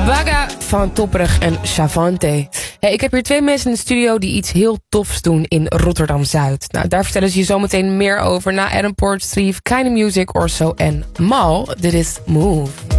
Vaga van Topperig en Chavante. Hey, ik heb hier 2 mensen in de studio die iets heel tofs doen in Rotterdam-Zuid. Nou, daar vertellen ze je zometeen meer over na Adam Portstreef, Kind of Music, Orso en Mal. Dit is Move.